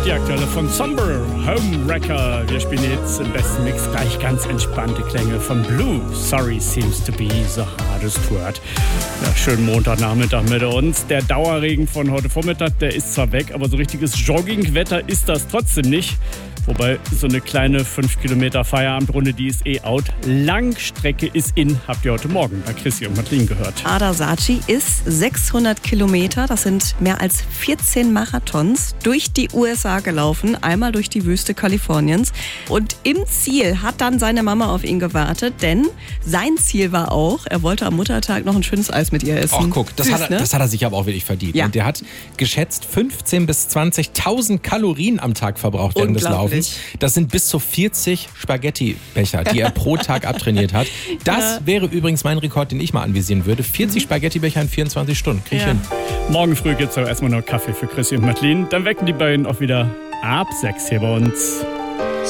Die aktuelle von Somber, Homewrecker. Wir spielen jetzt im besten Mix gleich ganz entspannte Klänge von Blue. Sorry seems to be the hardest word. Ja, schönen Montagnachmittag mit uns. Der Dauerregen von heute Vormittag, der ist zwar weg, aber so richtiges Joggingwetter ist das trotzdem nicht. Wobei so eine kleine 5 Kilometer Feierabendrunde, die ist out. Langstrecke ist in, habt ihr heute Morgen bei Chrissy und Madeline gehört. Ada Saatchi ist 600 Kilometer, das sind mehr als 14 Marathons, durch die USA gelaufen, einmal durch die Wüste Kaliforniens. Und im Ziel hat dann seine Mama auf ihn gewartet, denn sein Ziel war auch, er wollte am Muttertag noch ein schönes Eis mit ihr essen. Ach guck, das hat er sich aber auch wirklich verdient. Ja. Und der hat geschätzt 15.000 bis 20.000 Kalorien am Tag verbraucht während des Laufens. Das sind bis zu 40 Spaghetti-Becher, die er pro Tag abtrainiert hat. Das wäre übrigens mein Rekord, den ich mal anvisieren würde. 40 Spaghetti-Becher in 24 Stunden. Krieg ich hin. Morgen früh gibt es aber erstmal noch Kaffee für Chrissy und Madeline. Dann wecken die beiden auch wieder ab 6 hier bei uns.